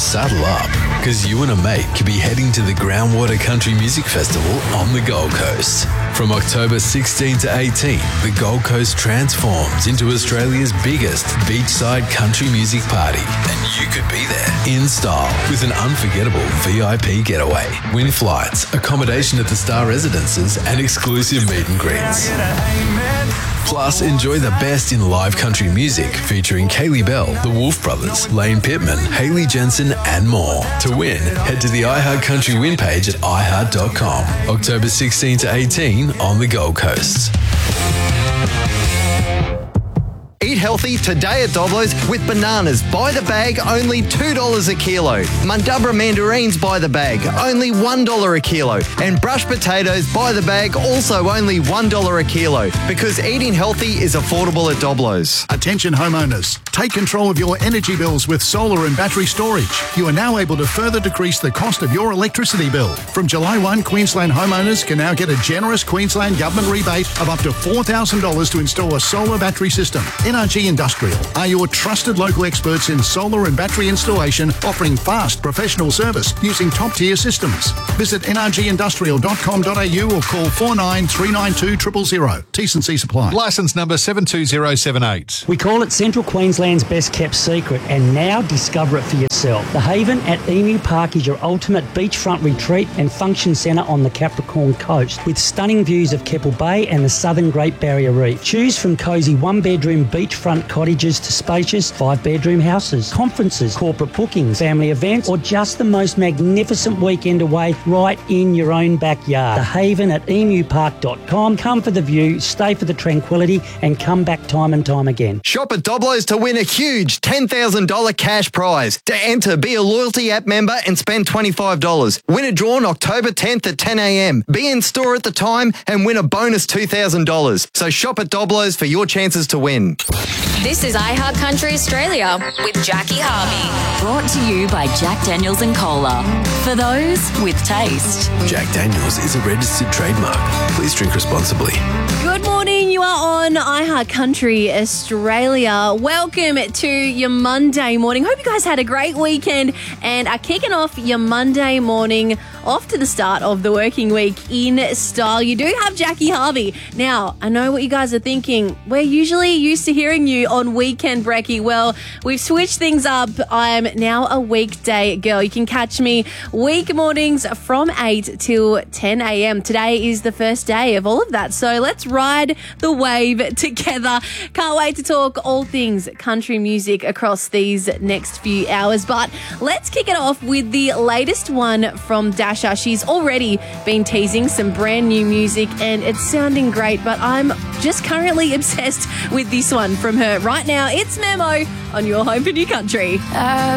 saddle up, because you and a mate could be heading to the Groundwater Country Music Festival on the Gold Coast. From October 16 to 18, the Gold Coast transforms into Australia's biggest beachside country music party, and you could be there in style with an unforgettable VIP getaway. Win flights, accommodation at the Star Residences, and exclusive meet and greets. Plus, enjoy the best in live country music featuring Kaylee Bell, the Wolf Brothers, Lane Pittman, Hayley Jensen, and more. To win, head to the iHeart Country Win page at iHeart.com. October 16 to 18 on the Gold Coast. Eat healthy today at Doblo's with bananas by the bag, only $2 a kilo. Mundubra mandarins by the bag, only $1 a kilo. And brush potatoes by the bag, also only $1 a kilo. Because eating healthy is affordable at Doblo's. Attention homeowners, take control of your energy bills with solar and battery storage. You are now able to further decrease the cost of your electricity bill. From July 1, Queensland homeowners can now get a generous Queensland government rebate of up to $4,000 to install a solar battery system. NRG Industrial are your trusted local experts in solar and battery installation, offering fast professional service using top-tier systems. Visit nrgindustrial.com.au or call 49392000. T&C supply. Licence number 72078. We call it Central Queensland's best kept secret, and now discover it for yourself. The Haven at Emu Park is your ultimate beachfront retreat and function centre on the Capricorn coast, with stunning views of Keppel Bay and the southern Great Barrier Reef. Choose from cosy one-bedroom beachfront cottages to spacious 5-bedroom houses, conferences, corporate bookings, family events, or just the most magnificent weekend away right in your own backyard. The Haven at emupark.com. Come for the view, stay for the tranquility, and come back time and time again. Shop at Doblo's to win a huge $10,000 cash prize. To enter, be a loyalty app member and spend $25. Winner drawn October 10th at 10 a.m. Be in store at the time and win a bonus $2,000. So shop at Doblo's for your chances to win. This is iHeart Country Australia with Jackie Harvey. Brought to you by Jack Daniels and Cola. For those with taste. Jack Daniels is a registered trademark. Please drink responsibly. Good morning, you are on iHeart Country Australia. Welcome to your Monday morning. Hope you guys had a great weekend and are kicking off your Monday morning off to the start of the working week in style. You do have Jackie Harvey. Now, I know what you guys are thinking. We're usually used to hearing you on Weekend Brekkie. Well, we've switched things up. I'm now a weekday girl. You can catch me week mornings from 8 till 10 a.m. Today is the first day of all of that, so let's ride the wave together. Can't wait to talk all things country music across these next few hours, but let's kick it off with the latest one from Dasha. She's already been teasing some brand new music and it's sounding great, but I'm just currently obsessed with this one from her right now. It's Memo on your home for new country.